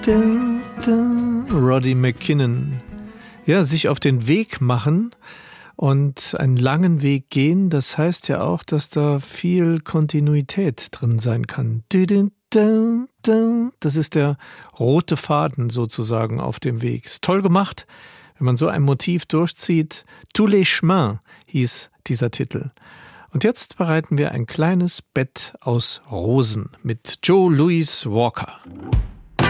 Roddy McKinnon. Ja, sich auf den Weg machen und einen langen Weg gehen, das heißt ja auch, dass da viel Kontinuität drin sein kann. Das ist der rote Faden sozusagen auf dem Weg. Ist toll gemacht, wenn man so ein Motiv durchzieht. Tous les chemins hieß dieser Titel. Und jetzt bereiten wir ein kleines Bett aus Rosen mit Joe Louis Walker.